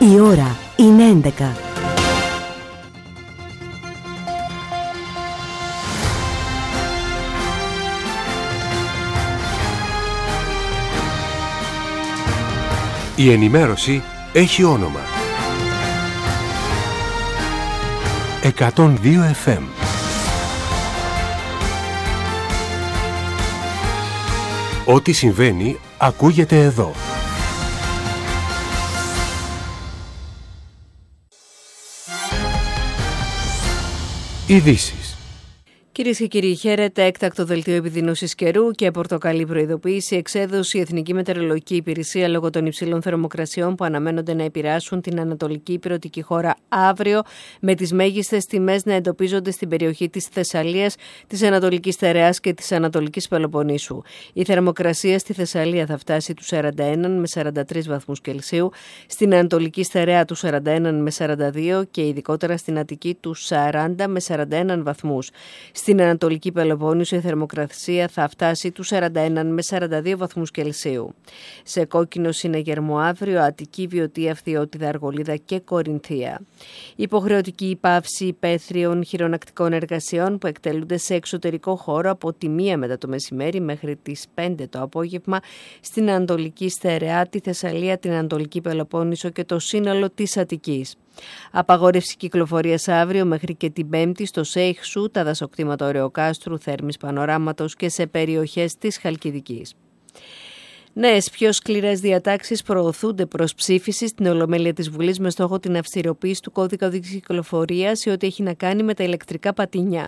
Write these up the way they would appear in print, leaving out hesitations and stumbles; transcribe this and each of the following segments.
Η ώρα είναι 11. Η ενημέρωση έχει όνομα. 102 FM. Ό,τι συμβαίνει ακούγεται εδώ. Ειδήσεις. Κυρίες και κύριοι, χαίρετε. Έκτακτο δελτίο επιδείνωσης καιρού και πορτοκαλί προειδοποίηση εξέδωσε η Εθνική Μετεωρολογική Υπηρεσία λόγω των υψηλών θερμοκρασιών που αναμένονται να επηρεάσουν την ανατολική ηπειρωτική χώρα αύριο, με τις μέγιστες τιμές να εντοπίζονται στην περιοχή της Θεσσαλίας, της Ανατολικής Στερεάς και της Ανατολικής Πελοποννήσου. Η θερμοκρασία στη Θεσσαλία θα φτάσει τους 41 με 43 βαθμούς Κελσίου, στην Ανατολική Στερεά τους 41 με 42 και ειδικότερα στην Αττική τους 40 με 41 βαθμούς. Στην Ανατολική Πελοπόννησο η θερμοκρασία θα φτάσει τους 41 με 42 βαθμούς Κελσίου. Σε κόκκινο συναγερμό αύριο Αττική, Βιωτία, Φθιώτιδα, Αργολίδα και Κορινθία. Υποχρεωτική υπάυση υπαίθριων χειρονακτικών εργασιών που εκτελούνται σε εξωτερικό χώρο από τη 1 μετά το μεσημέρι μέχρι τις 5 το απόγευμα στην Ανατολική Στερεά, τη Θεσσαλία, την Ανατολική Πελοπόννησο και το σύνολο της Αττικής. Απαγόρευση κυκλοφορίας αύριο μέχρι και την Πέμπτη στο Σέιχσου, τα δασοκτήματα Ωρεοκάστρου, Θέρμης Πανοράματος και σε περιοχές της Χαλκιδικής. Νέες πιο σκληρές διατάξεις προωθούνται προς ψήφιση στην Ολομέλεια της Βουλής με στόχο την αυστηροποίηση του κώδικα οδικής κυκλοφορίας σε ό,τι έχει να κάνει με τα ηλεκτρικά πατινιά.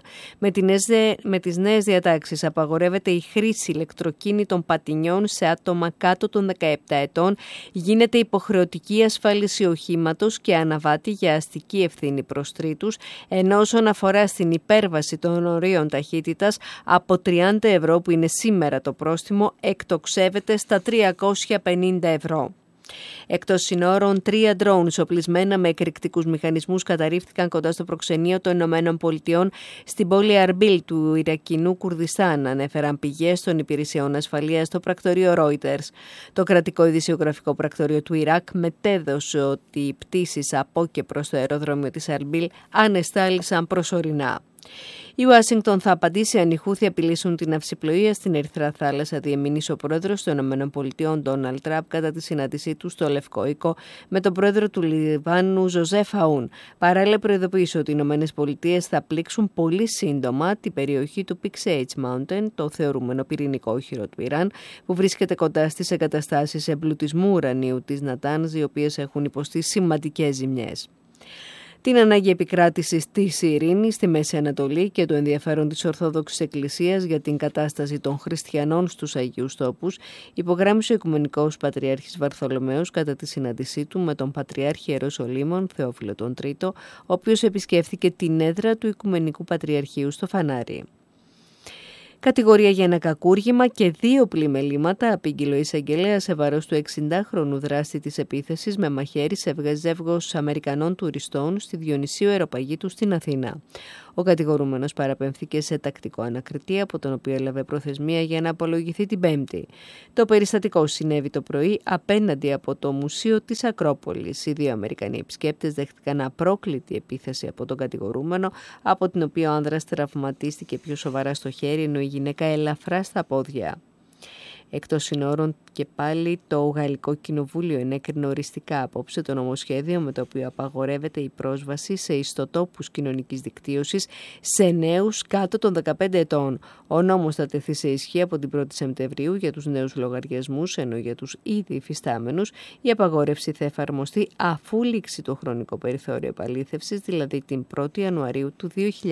Με τις νέες διατάξεις απαγορεύεται η χρήση ηλεκτροκίνητων πατινιών σε άτομα κάτω των 17 ετών, γίνεται υποχρεωτική ασφάλιση οχήματος και αναβάτη για αστική ευθύνη προς τρίτους, ενώ όσον αφορά στην υπέρβαση των ορίων ταχύτητας από 30 ευρώ που είναι σήμερα το πρόστιμο, εκτοξεύεται στα 350 ευρώ. Εκτός συνόρων, 3 drones οπλισμένα με εκρηκτικούς μηχανισμούς καταρρίφθηκαν κοντά στο προξενείο των Ηνωμένων Πολιτειών στην πόλη Αρμπίλ του Ιρακινού Κουρδιστάν, ανέφεραν πηγές των υπηρεσιών ασφαλείας στο πρακτορείο Reuters. Το κρατικό ειδησιογραφικό πρακτορείο του Ιράκ μετέδωσε ότι οι πτήσεις από και προς το αεροδρόμιο της Αρμπίλ ανεστάλησαν προσωρινά. Η Ουάσιγκτον θα απαντήσει αν οι Χούθι απειλήσουν την αυσιπλοεία στην Ερυθρά Θάλασσα, διεμηνύσει ο πρόεδρος των ΗΠΑ, Ντόναλντ Τραμπ, κατά τη συνάντησή του στο Λευκό Οίκο με τον πρόεδρο του Λιβάνου, Ζωζέφ Αούν. Παράλληλα, προειδοποίησε ότι οι ΗΠΑ θα πλήξουν πολύ σύντομα την περιοχή του Pixage Mountain, το θεωρούμενο πυρηνικό όχυρο του Ιράν, που βρίσκεται κοντά στις εγκαταστάσεις εμπλουτισμού ουρανίου της Νατάνζ, οι οποίες έχουν υποστεί σημαντικές ζημιές. Την ανάγκη επικράτησης της ειρήνης στη Μέση Ανατολή και το ενδιαφέρον της Ορθόδοξης Εκκλησίας για την κατάσταση των χριστιανών στους Αγίους Τόπους υπογράμμισε ο Οικουμενικός Πατριάρχης Βαρθολομαίος κατά τη συνάντησή του με τον Πατριάρχη Ιεροσολύμων Θεόφιλο τον Τρίτο, ο οποίος επισκέφθηκε την έδρα του Οικουμενικού Πατριαρχείου στο Φανάρι. Κατηγορία για ένα κακούργημα και 2 πλημελήματα απήγγειλε ο εισαγγελέας σε βάρος του 60χρονου δράστη της επίθεσης με μαχαίρι σε ζεύγος Αμερικανών τουριστών στη Διονυσίου Αεροπαγήτου στην Αθήνα. Ο κατηγορούμενος παραπέμφθηκε σε τακτικό ανακριτή, από τον οποίο έλαβε προθεσμία για να απολογηθεί την Πέμπτη. Το περιστατικό συνέβη το πρωί απέναντι από το Μουσείο της Ακρόπολης. Οι 2 Αμερικανοί επισκέπτες δέχτηκαν απρόκλητη επίθεση από τον κατηγορούμενο, από την οποία ο άνδρας τραυματίστηκε πιο σοβαρά στο χέρι, ενώ η γυναίκα ελαφρά στα πόδια. Εκτός συνόρων και πάλι το Γαλλικό Κοινοβούλιο ενέκρινε οριστικά απόψε το νομοσχέδιο με το οποίο απαγορεύεται η πρόσβαση σε ιστοτόπους κοινωνικής δικτύωσης σε νέους κάτω των 15 ετών. Ο νόμος θα τεθεί σε ισχύ από την 1η Σεπτεμβρίου για τους νέους λογαριασμούς, ενώ για τους ήδη υφιστάμενους η απαγόρευση θα εφαρμοστεί αφού λήξει το χρονικό περιθώριο επαλήθευσης, δηλαδή την 1η Ιανουαρίου του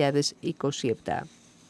2027.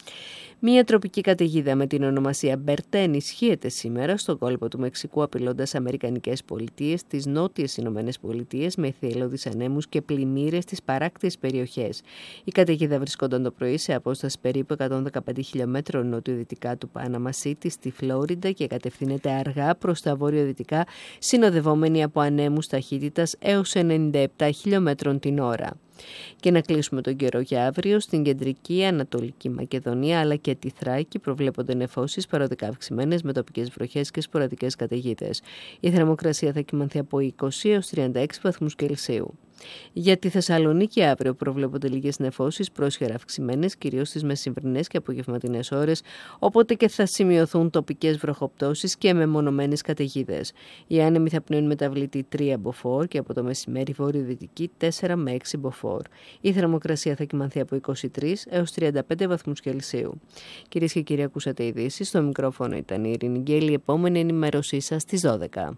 Μία τροπική καταιγίδα με την ονομασία Μπερτέ ενισχύεται σήμερα στον κόλπο του Μεξικού, απειλώντας Αμερικανικές πολιτείες, τις νότιες Ηνωμένες Πολιτείες με αιθιέλωδεις ανέμους και πλημμύρες στις παράκτιες περιοχές. Η καταιγίδα βρισκόταν το πρωί σε απόσταση περίπου 115 χιλιόμετρων νοτιοδυτικά του Πάναμα Σίτι στη Φλόριντα και κατευθύνεται αργά προς τα βορειοδυτικά, συνοδευόμενη από ανέμους ταχύτητας έως 97 χιλιόμετρων την ώρα. Και να κλείσουμε τον καιρό για αύριο. Στην κεντρική Ανατολική Μακεδονία αλλά και τη Θράκη προβλέπονται νεφώσεις παροδικά αυξημένες με τοπικές βροχές και σποραδικές καταιγίδες. Η θερμοκρασία θα κυμανθεί από 20 έως 36 βαθμούς Κελσίου. Για τη Θεσσαλονίκη αύριο προβλέπονται λίγες νεφώσεις πρόσχερα αυξημένες, κυρίως στις μεσημβρινές και απογευματινές ώρες, οπότε και θα σημειωθούν τοπικές βροχοπτώσεις και μεμονωμένες καταιγίδες. Οι άνεμοι θα πνέουν μεταβλητή 3 μποφόρ και από το μεσημέρι βορειοδυτική 4 με 6 μποφόρ. Η θερμοκρασία θα κυμανθεί από 23 έως 35 βαθμούς Κελσίου. Κυρίες και κύριοι, ακούσατε ειδήσεις. Στο μικρόφωνο ήταν η Ειρήνη Γκέλη. Η επόμενη ενημέρωσή σας στις 12.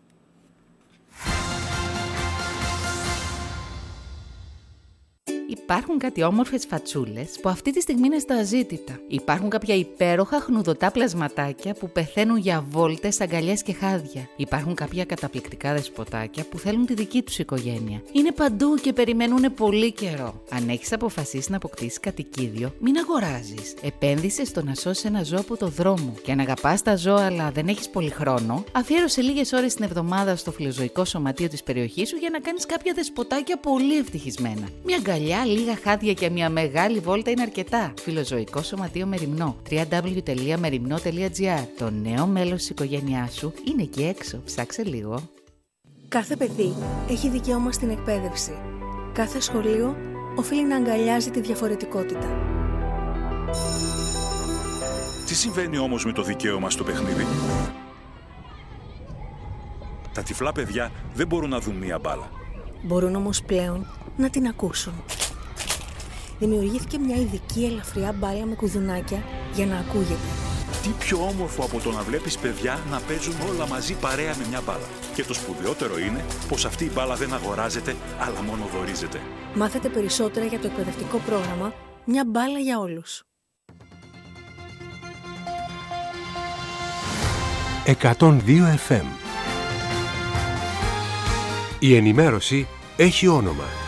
Υπάρχουν κάτι όμορφες φατσούλες που αυτή τη στιγμή είναι στα αζήτητα. Υπάρχουν κάποια υπέροχα χνουδωτά πλασματάκια που πεθαίνουν για βόλτες, αγκαλιές και χάδια. Υπάρχουν κάποια καταπληκτικά δεσποτάκια που θέλουν τη δική τους οικογένεια. Είναι παντού και περιμένουν πολύ καιρό. Αν έχεις αποφασίσει να αποκτήσεις κατοικίδιο, μην αγοράζεις. Επένδυσε στο να σώσεις ένα ζώο από το δρόμο. Και αν αγαπάς τα ζώα αλλά δεν έχεις πολύ χρόνο, αφιέρωσε λίγες ώρες την εβδομάδα στο φιλοζωικό σωματείο της περιοχής σου για να κάνεις κάποια δεσποτάκια πολύ ευτυχισμένα. Μια αγκαλιά, λίγα χάδια και μια μεγάλη βόλτα είναι αρκετά. Φιλοζωικό Σωματείο Μεριμνό. www.merimno.gr. Το νέο μέλος της οικογένειάς σου είναι εκεί έξω. Ψάξε λίγο. Κάθε παιδί έχει δικαίωμα στην εκπαίδευση. Κάθε σχολείο οφείλει να αγκαλιάζει τη διαφορετικότητα. Τι συμβαίνει όμως με το δικαίωμα στο παιχνίδι? Τα τυφλά παιδιά δεν μπορούν να δουν μία μπάλα. Μπορούν όμως πλέον να την ακούσουν. Δημιουργήθηκε μια ειδική ελαφριά μπάλα με κουδουνάκια για να ακούγεται. Τι πιο όμορφο από το να βλέπεις παιδιά να παίζουν όλα μαζί παρέα με μια μπάλα. Και το σπουδαιότερο είναι πως αυτή η μπάλα δεν αγοράζεται, αλλά μόνο δωρίζεται. Μάθετε περισσότερα για το εκπαιδευτικό πρόγραμμα «Μια μπάλα για όλους». 102 FM. Η ενημέρωση έχει όνομα.